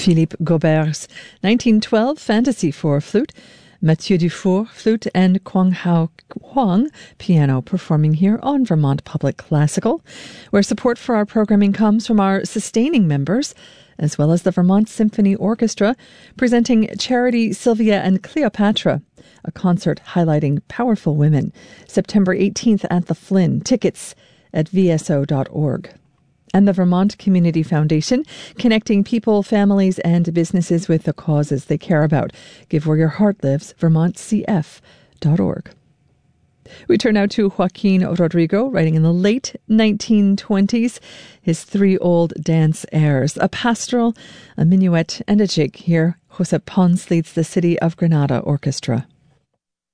Philippe Gaubert's 1912 Fantasy for flute, Mathieu Dufour, flute, and Kwang Hao Huang, piano, performing here on Vermont Public Classical, where support for our programming comes from our sustaining members, as well as the Vermont Symphony Orchestra, presenting Charity, Sylvia, and Cleopatra, a concert highlighting powerful women, September 18th at the Flynn. Tickets at vso.org. And the Vermont Community Foundation, connecting people, families, and businesses with the causes they care about. Give where your heart lives, vermontcf.org. We turn now to Joaquin Rodrigo, writing in the late 1920s, his three old dance airs, a pastoral, a minuet, and a jig. Here, Josep Pons leads the City of Granada Orchestra.